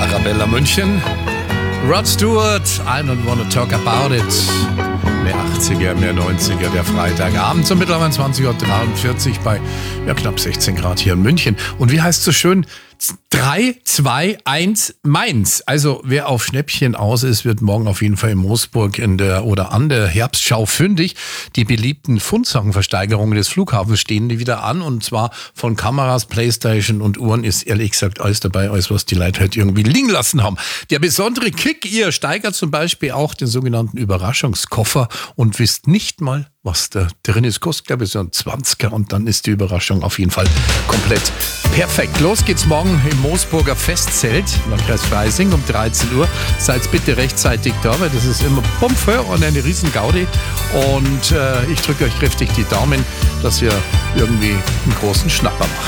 Arabella München. Rod Stewart, I don't wanna talk about it. Mehr 80er, mehr 90er, der Freitagabend zum mittlerweile 20.43 Uhr bei knapp 16 Grad hier in München. Und wie heißt es so schön? 3, 2, 1, Mainz. Also wer auf Schnäppchen aus ist, wird morgen auf jeden Fall in Moosburg an der Herbstschau fündig. Die beliebten Fundsachen-Versteigerungen des Flughafens stehen die wieder an, und zwar von Kameras, Playstation und Uhren ist ehrlich gesagt alles dabei, alles was die Leute halt irgendwie liegen lassen haben. Der besondere Kick, ihr steigert zum Beispiel auch den sogenannten Überraschungskoffer und wisst nicht mal, was da drin ist. Kostet, glaube ich, so ein 20er, und dann ist die Überraschung auf jeden Fall komplett perfekt. Los geht's morgen im Moosburger Festzelt, Landkreis Freising, um 13 Uhr. Seid bitte rechtzeitig da, weil das ist immer Pumpe und eine riesen Gaudi. Und ich drücke euch kräftig die Daumen, dass ihr irgendwie einen großen Schnapper macht.